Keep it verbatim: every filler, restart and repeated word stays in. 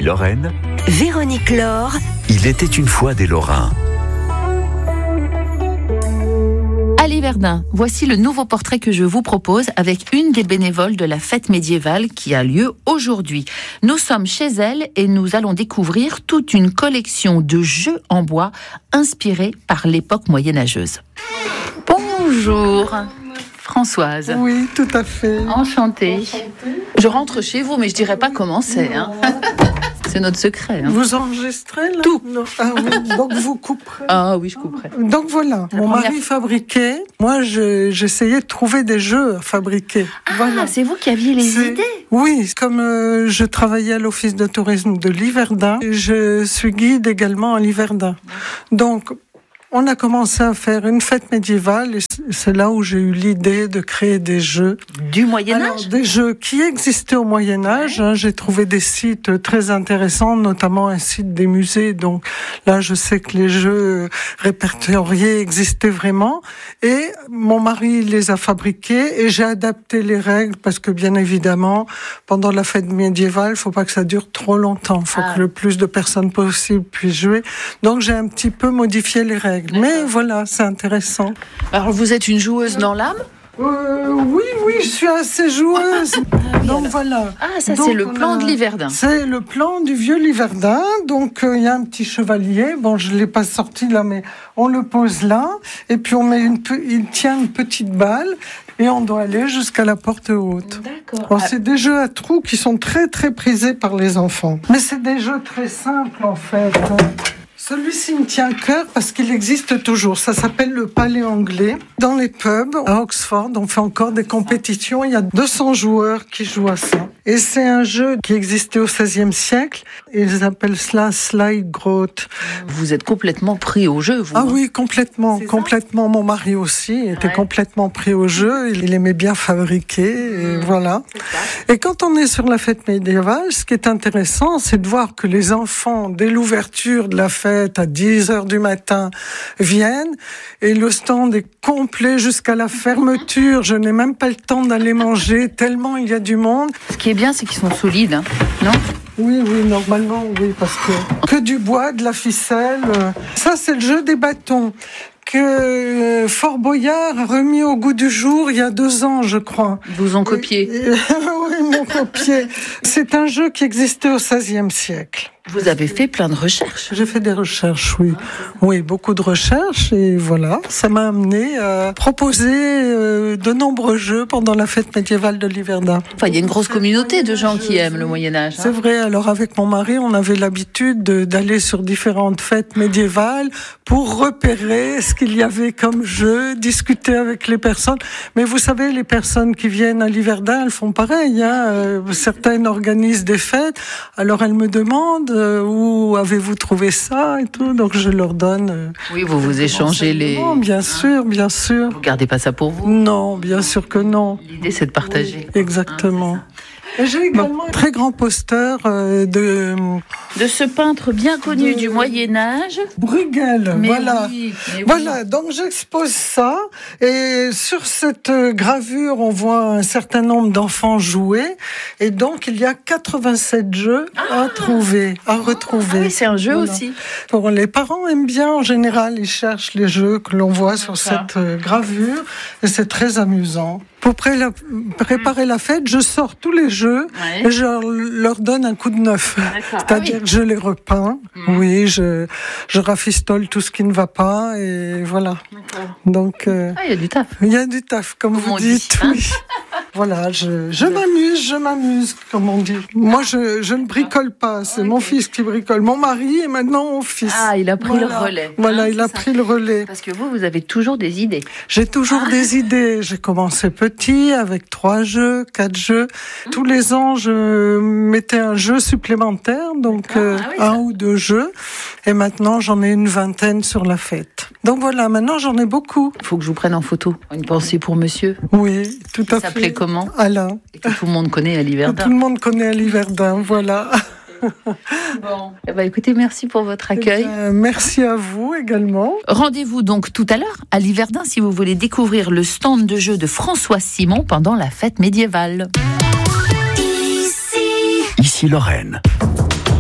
Lorraine, Véronique Laure. Il était une fois des Lorrains. Allez Verdun, voici le nouveau portrait que je vous propose avec une des bénévoles de la fête médiévale qui a lieu aujourd'hui. Nous sommes chez elle et nous allons découvrir toute une collection de jeux en bois inspirés par l'époque moyenâgeuse. Bonjour Françoise. Oui, tout à fait. Enchantée. Je rentre chez vous, mais je dirais pas comment c'est. Hein. C'est notre secret. Hein. Vous enregistrez là ? Tout. Non. Ah oui, donc vous couperez. Ah oui, je couperai. Donc voilà, La mon première... mari fabriquait. Moi, je, j'essayais de trouver des jeux à fabriquer. Ah, voilà. C'est vous qui aviez les c'est... idées. Oui, comme euh, je travaillais à l'office de tourisme de Liverdun, je suis guide également à Liverdun. Donc, on a commencé à faire une fête médiévale et c'est là où j'ai eu l'idée de créer des jeux. Du Moyen-Âge ? Alors, des jeux qui existaient au Moyen-Âge. Ouais. Hein, j'ai trouvé des sites très intéressants, notamment un site des musées. Donc là, je sais que les jeux répertoriés existaient vraiment. Et mon mari les a fabriqués et j'ai adapté les règles parce que, bien évidemment, pendant la fête médiévale, il faut pas que ça dure trop longtemps. Il faut ah. que le plus de personnes possible puissent jouer. Donc j'ai un petit peu modifié les règles. D'accord. Mais voilà, c'est intéressant. Alors, vous êtes une joueuse dans l'âme ? euh, Oui, oui, je suis assez joueuse. Ah, oui, donc alors. voilà. Ah, ça donc, c'est le plan a... de Liverdun. C'est le plan du vieux Liverdun. Donc il euh, y a un petit chevalier. Bon, je l'ai pas sorti là, mais on le pose là. Et puis on met une, il tient une petite balle. Et on doit aller jusqu'à la porte haute. D'accord. Bon, c'est des jeux à trous qui sont très très prisés par les enfants. Mais c'est des jeux très simples en fait. Celui-ci me tient à cœur parce qu'il existe toujours. Ça s'appelle le palais anglais. Dans les pubs, à Oxford, on fait encore des compétitions. Il y a deux cents joueurs qui jouent à ça. Et c'est un jeu qui existait au seizième siècle. Et ils appellent cela Slide Grotte. Vous êtes complètement pris au jeu, vous. Ah hein oui, complètement. Complètement. Mon mari aussi était ouais. complètement pris au jeu. Il aimait bien fabriquer. Et mmh. voilà. Et quand on est sur la fête médiévale, ce qui est intéressant, c'est de voir que les enfants, dès l'ouverture de la fête, à dix heures du matin, viennent et le stand est complet jusqu'à la fermeture. Je n'ai même pas le temps d'aller manger tellement il y a du monde. Ce qui est bien, c'est qu'ils sont solides, hein, non ? Oui, oui, normalement, oui, parce que que du bois, de la ficelle. Ça, c'est le jeu des bâtons que Fort Boyard a remis au goût du jour il y a deux ans, je crois. Ils vous ont copié. Et, et, oui, ils m'ont copié. C'est un jeu qui existait au seizième siècle. Vous avez fait plein de recherches. J'ai fait des recherches, oui. Oui, beaucoup de recherches et voilà. Ça m'a amené à proposer euh, de nombreux jeux pendant la fête médiévale de Liverdun. Enfin, il y a une grosse communauté de gens qui aiment le Moyen-Âge. Hein. C'est vrai. Alors, avec mon mari, on avait l'habitude de, d'aller sur différentes fêtes médiévales pour repérer ce qu'il y avait comme jeu, discuter avec les personnes. Mais vous savez, les personnes qui viennent à Liverdun, elles font pareil. Hein. Euh, certaines organisent des fêtes. Alors, elles me demandent Euh, où avez-vous trouvé ça et tout, donc je leur donne. Euh, oui, vous vous échangez les. Bien sûr, bien sûr. Vous gardez pas ça pour vous ? Non, bien sûr que non. L'idée, c'est de partager. Oui, exactement. Hein, et j'ai également un très grand poster euh, de... De ce peintre bien connu de... du Moyen-Âge. Bruegel, mais voilà. Oui, mais voilà, oui. donc j'expose ça. Et sur cette gravure, on voit un certain nombre d'enfants jouer. Et donc, il y a quatre-vingt-sept jeux ah à trouver, à retrouver. Ah oui, c'est un jeu voilà. aussi. Pour les parents aiment bien, en général, ils cherchent les jeux que l'on voit sur cette gravure. Et c'est très amusant. Pour pré- la, préparer la fête, je sors tous les jeux ouais. et je leur donne un coup de neuf. D'accord. C'est-à-dire ah oui. que je les repeins. Mmh. Oui, je, je rafistole tout ce qui ne va pas et voilà. D'accord. Donc, euh, ah, il y a du taf. Il y a du taf, comme, comme vous dites. Dit, hein oui. Voilà, je, je m'amuse, je m'amuse, comme on dit. Moi, je, je ne bricole pas, c'est okay. mon fils qui bricole. Mon mari et maintenant mon fils. Ah, il a pris voilà. le relais. Voilà, hein, il a ça. pris le relais. Parce que vous, vous avez toujours des idées. J'ai toujours ah. des idées. J'ai commencé petit, avec trois jeux, quatre jeux. Mmh. Tous les ans, je mettais un jeu supplémentaire, donc euh, ah oui, un ou deux jeux. Et maintenant, j'en ai une vingtaine sur la fête. Donc voilà, maintenant, j'en ai beaucoup. Il faut que je vous prenne en photo. Une pensée pour monsieur. Oui, tout à fait. Il s'appelait comment ? Alain. Et que tout le monde connaît à Liverdun. Que tout le monde connaît à Liverdun, voilà. Bon, eh ben, écoutez, merci pour votre accueil. Eh bien, merci à vous également. Rendez-vous donc tout à l'heure à Liverdun si vous voulez découvrir le stand de jeu de François Simon pendant la fête médiévale. Ici, Ici Lorraine.